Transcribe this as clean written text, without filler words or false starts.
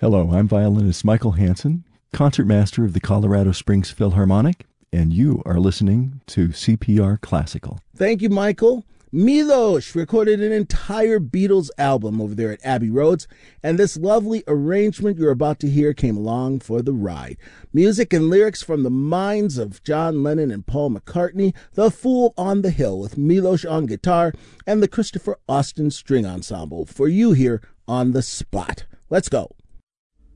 Hello, I'm violinist Michael Hansen, concertmaster of the Colorado Springs Philharmonic, and you are listening to CPR Classical. Thank you, Michael. Milos recorded an entire Beatles album over there at Abbey Roads, and this lovely arrangement you're about to hear came along for the ride. Music and lyrics from the minds of John Lennon and Paul McCartney, The Fool on the Hill with Milos on guitar, and the Christopher Austin String Ensemble for you here on The Spot. Let's go.